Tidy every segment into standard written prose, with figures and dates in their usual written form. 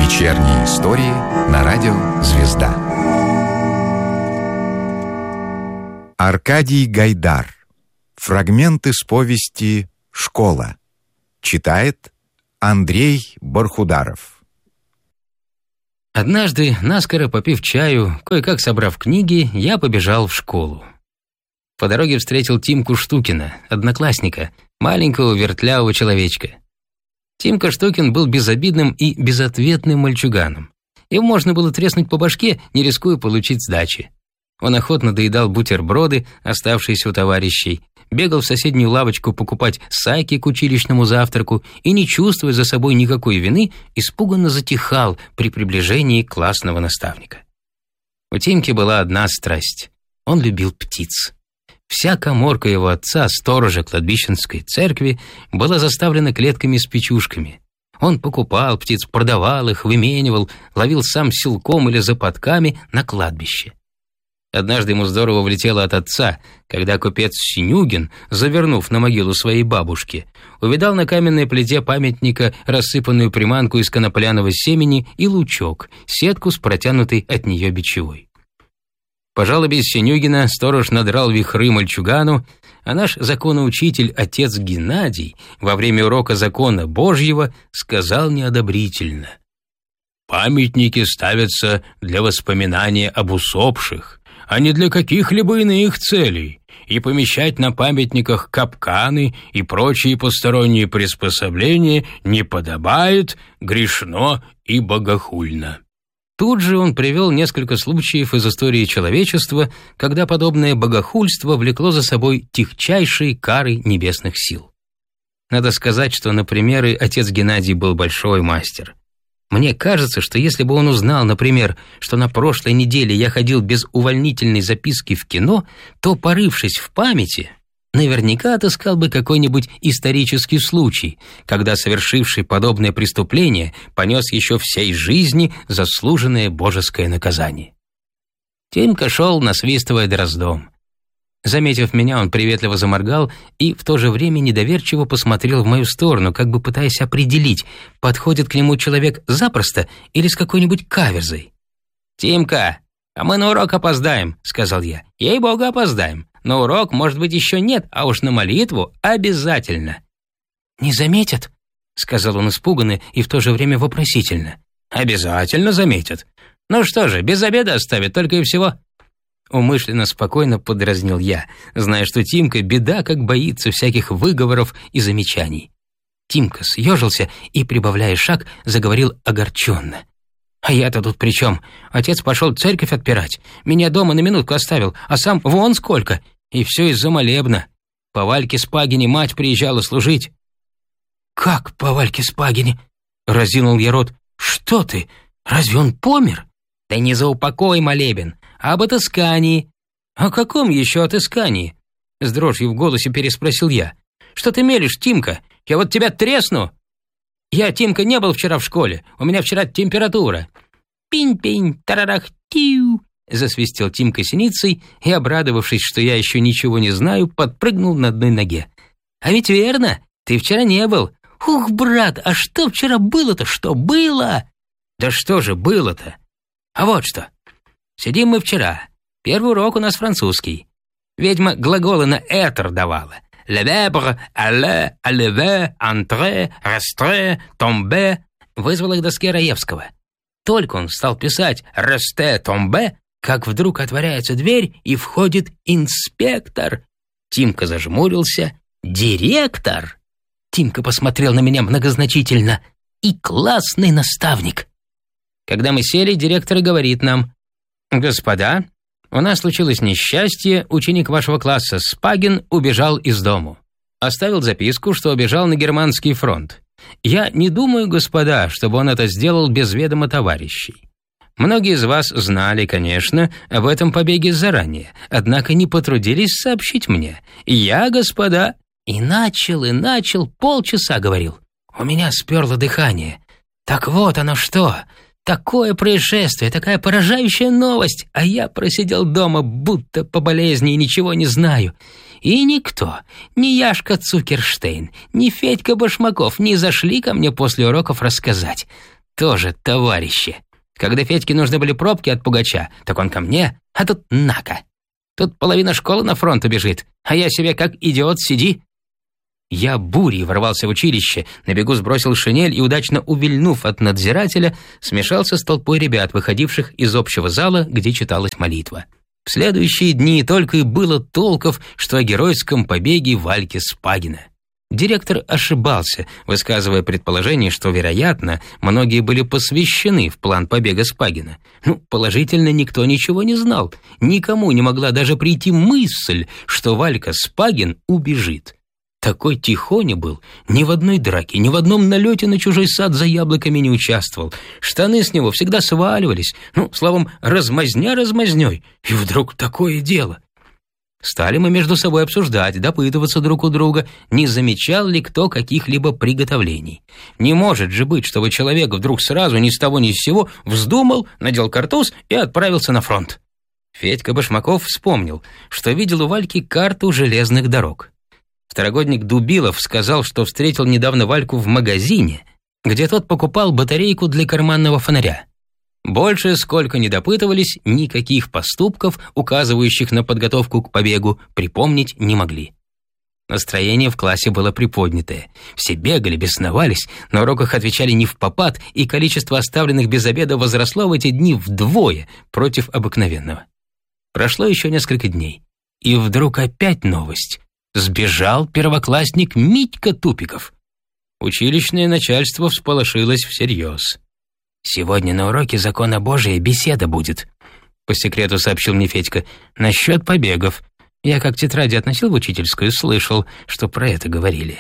Вечерние истории на радио «Звезда». Аркадий Гайдар. Фрагмент из повести «Школа». Читает Андрей Бархударов. Однажды, наскоро попив чаю, кое-как собрав книги, я побежал в школу. По дороге встретил Тимку Штукина, одноклассника, маленького вертлявого человечка. Тимка Штукин был безобидным и безответным мальчуганом. Им можно было треснуть по башке, не рискуя получить сдачи. Он охотно доедал бутерброды, оставшиеся у товарищей, бегал в соседнюю лавочку покупать сайки к училищному завтраку и, не чувствуя за собой никакой вины, испуганно затихал при приближении классного наставника. У Тимки была одна страсть — он любил птиц. Вся каморка его отца, сторожа кладбищенской церкви, была заставлена клетками с печушками. Он покупал птиц, продавал их, выменивал, ловил сам силком или за подками на кладбище. Однажды ему здорово влетело от отца, когда купец Синюгин, завернув на могилу своей бабушки, увидал на каменной плите памятника рассыпанную приманку из конопляного семени и лучок, сетку с протянутой от нее бичевой. По жалобе Синюгина сторож надрал вихры мальчугану, а наш законоучитель, отец Геннадий, во время урока закона Божьего сказал неодобрительно: «Памятники ставятся для воспоминания об усопших, а не для каких-либо иных целей, и помещать на памятниках капканы и прочие посторонние приспособления не подобает, грешно и богохульно». Тут же он привел несколько случаев из истории человечества, когда подобное богохульство влекло за собой тягчайшие кары небесных сил. Надо сказать, что на примеры отец Геннадий был большой мастер. Мне кажется, что если бы он узнал, например, что на прошлой неделе я ходил без увольнительной записки в кино, то, порывшись в памяти, наверняка отыскал бы какой-нибудь исторический случай, когда совершивший подобное преступление понес еще всей жизни заслуженное божеское наказание. Тимка шел, насвистывая дроздом. Заметив меня, он приветливо заморгал и в то же время недоверчиво посмотрел в мою сторону, как бы пытаясь определить, подходит к нему человек запросто или с какой-нибудь каверзой. «Тимка, а мы на урок опоздаем», — сказал я. «Ей-богу, опоздаем. На урок, может быть, еще нет, а уж на молитву обязательно». «Не заметят?» — сказал он испуганно и в то же время вопросительно. «Обязательно заметят. Ну что же, без обеда оставят, только и всего». Умышленно спокойно подразнил я, зная, что Тимка беда как боится всяких выговоров и замечаний. Тимка съежился и, прибавляя шаг, заговорил огорченно. «А я-то тут при чем? Отец пошел церковь отпирать, меня дома на минутку оставил, а сам вон сколько, и все из-за молебна. По Вальке Спагине мать приезжала служить». «Как по Вальке Спагине?» — разинул я рот. «Что ты? Разве он помер?» «Да не за упокой молебен, а об отыскании». «О каком еще отыскании?» — с дрожью в голосе переспросил я. «Что ты мелешь, Тимка? Я вот тебя тресну!» «Я, Тимка, не был вчера в школе, у меня вчера температура». «Пинь-пинь, тарарах-тиу», — засвистел Тимка синицей и, обрадовавшись, что я еще ничего не знаю, подпрыгнул на одной ноге. «А ведь верно, ты вчера не был. Ух, брат, а что вчера было-то, что было?» «Да что же было-то? А вот что. Сидим мы вчера. Первый урок у нас французский. Ведьма глаголы на «этр» давала. «Левебр», «алле», «алеве», «антре», «рестре», «томбе». Вызвала к доске Раевского. Только он стал писать «ресте», «томбе», как вдруг отворяется дверь и входит инспектор. Тимка зажмурился. «Директор?» Тимка посмотрел на меня многозначительно. «И классный наставник». Когда мы сели, директор говорит нам: «Господа, у нас случилось несчастье, ученик вашего класса Спагин убежал из дому. Оставил записку, что убежал на германский фронт. Я не думаю, господа, чтобы он это сделал без ведома товарищей. Многие из вас знали, конечно, об этом побеге заранее, однако не потрудились сообщить мне. Я, господа...» И начал, полчаса говорил. У меня сперло дыхание. Так вот оно что... Такое происшествие, такая поражающая новость, а я просидел дома, будто по болезни, и ничего не знаю. И никто, ни Яшка Цукерштейн, ни Федька Башмаков не зашли ко мне после уроков рассказать. тоже товарищи. Когда Федьке нужны были пробки от пугача, так он ко мне, а тут на-ка. Тут половина школы на фронт убежит, а я себе как идиот сиди. Я бурей ворвался в училище, на бегу сбросил шинель и, удачно увильнув от надзирателя, смешался с толпой ребят, выходивших из общего зала, где читалась молитва. В следующие дни только и было толков, что о геройском побеге Вальки Спагина. Директор ошибался, высказывая предположение, что, вероятно, многие были посвящены в план побега Спагина. Положительно никто ничего не знал. Никому не могла даже прийти мысль, что Валька Спагин убежит. Такой тихоня был, ни в одной драке, ни в одном налете на чужой сад за яблоками не участвовал. Штаны с него всегда сваливались. Словом, размазня размазнёй. И вдруг такое дело. Стали мы между собой обсуждать, допытываться друг у друга, не замечал ли кто каких-либо приготовлений. Не может же быть, чтобы человек вдруг сразу ни с того ни с сего вздумал, надел картуз и отправился на фронт. Федька Башмаков вспомнил, что видел у Вальки карту железных дорог. Второгодник Дубилов сказал, что встретил недавно Вальку в магазине, где тот покупал батарейку для карманного фонаря. Больше, сколько ни допытывались, никаких поступков, указывающих на подготовку к побегу, припомнить не могли. Настроение в классе было приподнятое. Все бегали, бесновались, на уроках отвечали не впопад, и количество оставленных без обеда возросло в эти дни вдвое против обыкновенного. Прошло еще несколько дней, и вдруг опять новость. Сбежал первоклассник Митька Тупиков. Училищное начальство всполошилось всерьез. «Сегодня на уроке закона Божия беседа будет», — по секрету сообщил мне Федька, «насчет побегов. Я как тетради относил в учительскую, слышал, что про это говорили».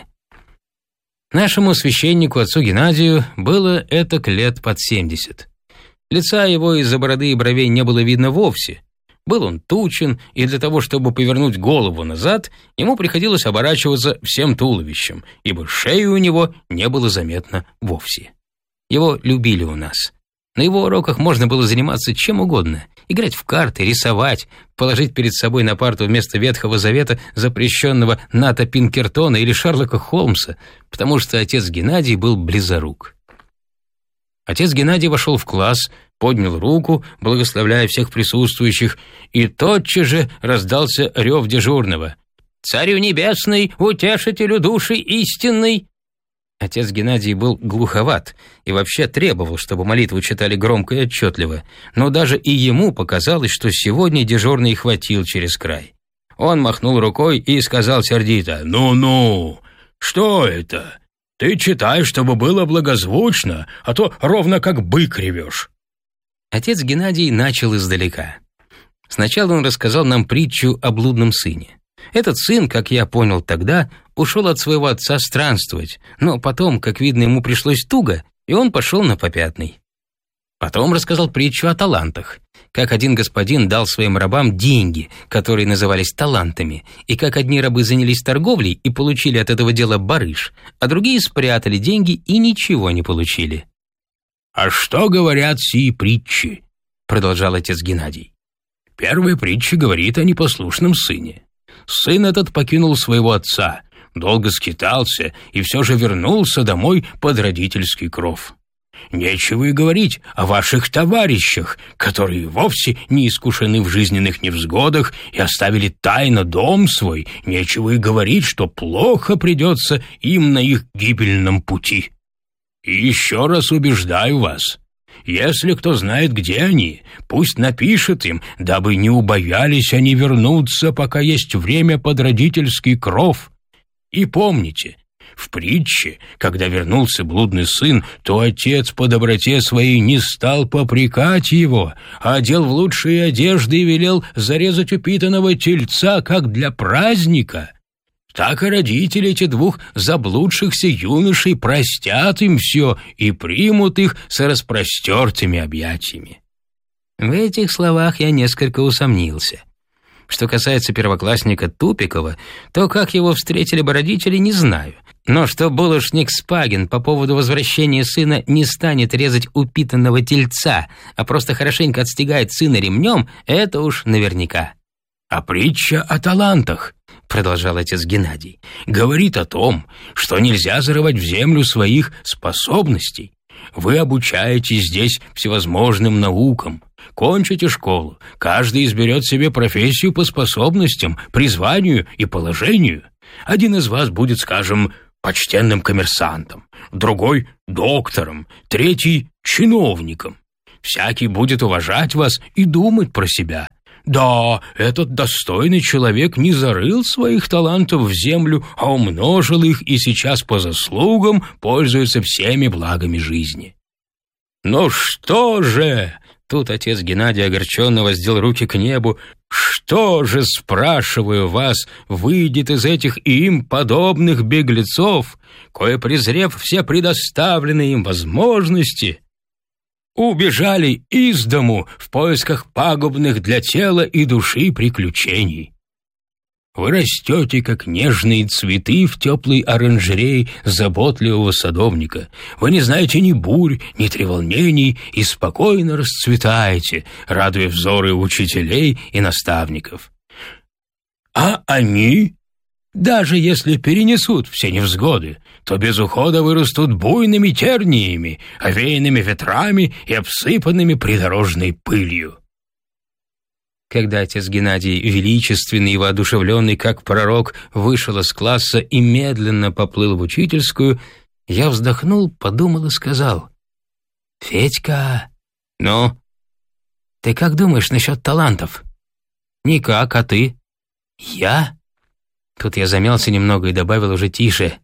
Нашему священнику, отцу Геннадию, было этак лет под 70. Лица его из-за бороды и бровей не было видно вовсе. Был он тучен, и для того, чтобы повернуть голову назад, ему приходилось оборачиваться всем туловищем, ибо шеи у него не было заметно вовсе. Его любили у нас. На его уроках можно было заниматься чем угодно. Играть в карты, рисовать, положить перед собой на парту вместо Ветхого Завета запрещенного Ната Пинкертона или Шерлока Холмса, потому что отец Геннадий был близорук. Отец Геннадий вошел в класс, поднял руку, благословляя всех присутствующих, и тотчас же раздался рев дежурного. «Царю небесный, утешителю души истинной!» Отец Геннадий был глуховат и вообще требовал, чтобы молитву читали громко и отчетливо, но даже и ему показалось, что сегодня дежурный хватил через край. Он махнул рукой и сказал сердито: «Ну-ну, что это? Ты читай, чтобы было благозвучно, а то ровно как бык ревешь». Отец Геннадий начал издалека. Сначала он рассказал нам притчу о блудном сыне. Этот сын, как я понял тогда, ушел от своего отца странствовать, но потом, как видно, ему пришлось туго, и он пошел на попятный. Потом рассказал притчу о талантах, как один господин дал своим рабам деньги, которые назывались талантами, и как одни рабы занялись торговлей и получили от этого дела барыш, а другие спрятали деньги и ничего не получили. «А что говорят сии притчи?» — продолжал отец Геннадий. «Первая притча говорит о непослушном сыне. Сын этот покинул своего отца, долго скитался и все же вернулся домой под родительский кров. Нечего и говорить о ваших товарищах, которые вовсе не искушены в жизненных невзгодах и оставили тайно дом свой. Нечего и говорить, что плохо придется им на их гибельном пути. И еще раз убеждаю вас, если кто знает, где они, пусть напишет им, дабы не убоялись они вернуться, пока есть время под родительский кров. И помните, в притче, когда вернулся блудный сын, то отец по доброте своей не стал попрекать его, а одел в лучшие одежды и велел зарезать упитанного тельца, как для праздника. Так и родители эти двух заблудшихся юношей простят им все и примут их с распростертыми объятиями». В этих словах я несколько усомнился. Что касается первоклассника Тупикова, то как его встретили бы родители, не знаю. Но что булочник Спагин по поводу возвращения сына не станет резать упитанного тельца, а просто хорошенько отстегает сына ремнем, это уж наверняка. «А притча о талантах», — продолжал отец Геннадий, — говорит о том, что нельзя зарывать в землю своих способностей, Вы обучаетесь здесь всевозможным наукам. Кончите школу, каждый изберет себе профессию по способностям, призванию и положению. Один из вас будет, скажем, почтенным коммерсантом, другой – доктором, третий – чиновником. Всякий будет уважать вас и думать про себя. Да, этот достойный человек не зарыл своих талантов в землю, а умножил их и сейчас по заслугам пользуется всеми благами жизни. «Ну что же?» — тут отец Геннадий огорченно воздел руки к небу. «Что же, спрашиваю вас, выйдет из этих им подобных беглецов, кое, презрев все предоставленные им возможности, убежали из дому в поисках пагубных для тела и души приключений? Вы растете, как нежные цветы в теплой оранжерее заботливого садовника. Вы не знаете ни бурь, ни треволнений и спокойно расцветаете, радуя взоры учителей и наставников. А они, даже если перенесут все невзгоды, то без ухода вырастут буйными терниями, овеянными ветрами и обсыпанными придорожной пылью». Когда отец Геннадий, величественный и воодушевленный, как пророк, вышел из класса и медленно поплыл в учительскую, я вздохнул, подумал и сказал: «Федька, ну, ты как думаешь насчет талантов?» «Никак, а ты?» «Я?» Тут я замялся немного и добавил уже тише: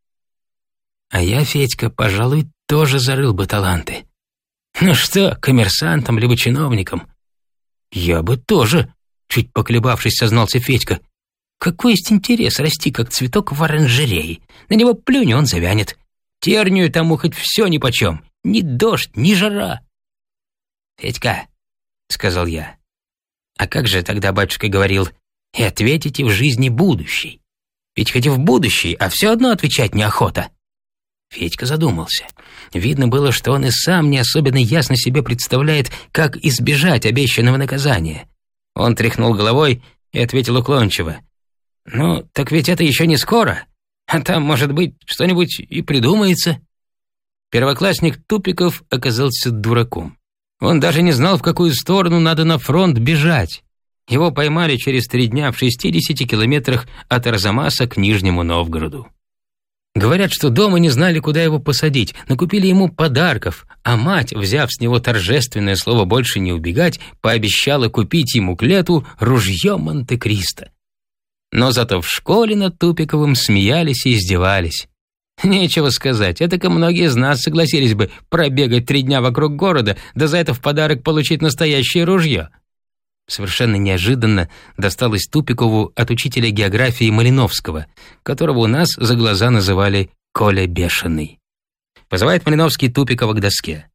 «А я, Федька, пожалуй, тоже зарыл бы таланты. Ну что, коммерсантом либо чиновником?» «Я бы тоже», — чуть поколебавшись, сознался Федька. «Какой есть интерес расти, как цветок в оранжерее? На него плюнь, он завянет. Тернию тому хоть все нипочем. Ни дождь, ни жара». «Федька», — сказал я, — «а как же тогда батюшка говорил, и ответите в жизни будущей? Ведь хоть и в будущей, а все одно отвечать неохота». Федька задумался. Видно было, что он и сам не особенно ясно себе представляет, как избежать обещанного наказания. Он тряхнул головой и ответил уклончиво: «Ну, так ведь это еще не скоро, а там, может быть, что-нибудь и придумается». Первоклассник Тупиков оказался дураком. Он даже не знал, в какую сторону надо на фронт бежать. Его поймали через 3 дня в 60 километрах от Арзамаса к Нижнему Новгороду. Говорят, что дома не знали, куда его посадить, накупили ему подарков, а мать, взяв с него торжественное слово больше не убегать, пообещала купить ему к лету ружье Монте-Кристо. Но зато в школе над Тупиковым смеялись и издевались. Нечего сказать, этак многие из нас согласились бы пробегать 3 дня вокруг города, да за это в подарок получить настоящее ружье. Совершенно неожиданно досталось Тупикову от учителя географии Малиновского, которого у нас за глаза называли Коля Бешеный. Позывает Малиновский Тупикова к доске.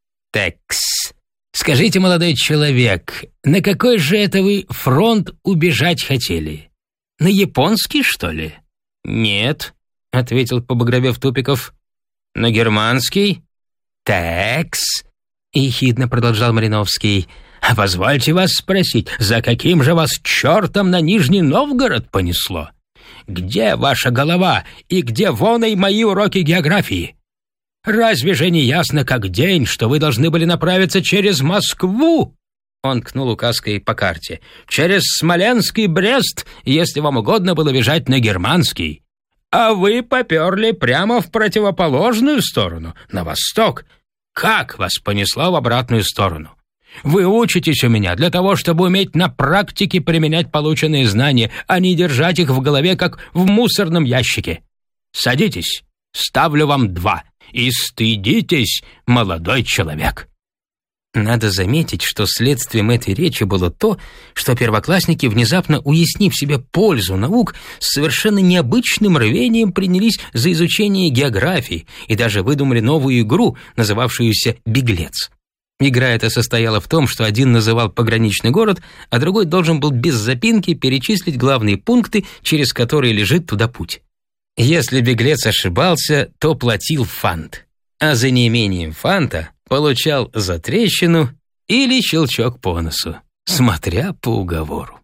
«Такс, скажите, молодой человек, на какой же это вы фронт убежать хотели? На японский, что ли?» «Нет», — ответил, побагровев Тупиков. «На германский?» «Такс», — ехидно продолжал Малиновский. «А позвольте вас спросить, за каким же вас чертом на Нижний Новгород понесло? Где ваша голова и где вон и мои уроки географии? Разве же не ясно как день, что вы должны были направиться через Москву?» Он ткнул указкой по карте. «Через Смоленск и Брест, если вам угодно было бежать на германский. А вы поперли прямо в противоположную сторону, на восток. Как вас понесло в обратную сторону? Вы учитесь у меня для того, чтобы уметь на практике применять полученные знания, а не держать их в голове, как в мусорном ящике. Садитесь, ставлю вам 2, и стыдитесь, молодой человек». Надо заметить, что следствием этой речи было то, что первоклассники, внезапно уяснив себе пользу наук, с совершенно необычным рвением принялись за изучение географии и даже выдумали новую игру, называвшуюся «Беглец». Игра эта состояла в том, что один называл пограничный город, а другой должен был без запинки перечислить главные пункты, через которые лежит туда путь. Если беглец ошибался, то платил фант, а за неимением фанта получал затрещину или щелчок по носу, смотря по уговору.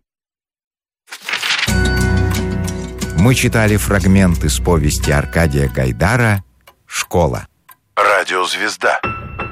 Мы читали фрагмент из повести Аркадия Гайдара «Школа». Радиозвезда.